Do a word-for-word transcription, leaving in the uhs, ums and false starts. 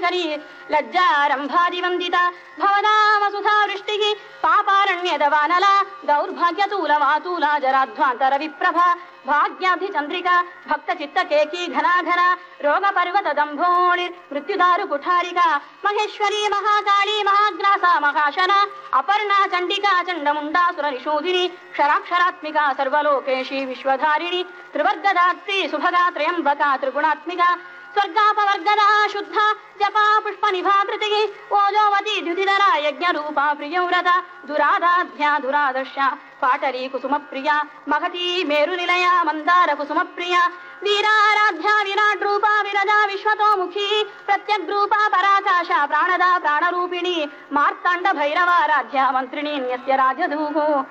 महेश्वरी लज्जारम्भादिवन्दिता भवदामसुधा वृष्टिः पापारण्यदवानला दौर्भाग्यतूलवातूला जराध्वान्तरविप्रभा भाग्याभिचन्द्रिका भक्तचित्तकेकी घनाघना रोगपर्वतदम्भोणिर्मृत्युदारुकुठारिका महेश्वरी महाकाली महाग्रासा महाशना अपर्णा चण्डिका चण्डमुण्डासुरनिषूदिनी क्षराक्षरात्मिका सर्वलोकेशी विश्वधारिणी त्रिवर्गदात्री सुभगा त्रयम्बका त्रिगुणात्मिका स्वर्गापवर्गदा शुद्धा जपा पुष्पनिभा कृतिः ओजोवती द्युतिधरा यज्ञरूपा प्रियव्रता दुरादाध्या दुरादर्शा पाटली कुसुमप्रिया महती मेरुनिलया मन्दार कुसुमप्रिया वीराराध्या विराट रूपा विरजा विश्वतोमुखी प्रत्यग्रूपा पराकाशा प्राणदा प्राणरूपिणी मार्ताण्ड भैरवाराध्या मन्त्रिणी न्यस्य राजधूः